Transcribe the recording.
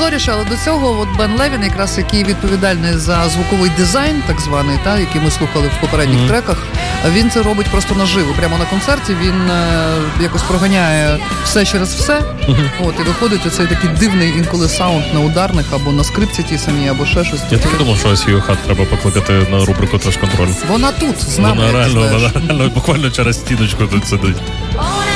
історія, але до цього от Бен Левін, якраз який відповідальний за звуковий дизайн, так званий, та, який ми слухали в попередніх треках, він це робить просто наживо. Прямо на концерті він якось проганяє все через все. От, і виходить оцей такий дивний інколи саунд на ударних, або на скрипці ті самі, або ще щось. Я так думав, що ось Юхат треба покликати на рубрику «Треш-контроль». Вона тут, з нами. Вона реально буквально через стіночку тут сидить.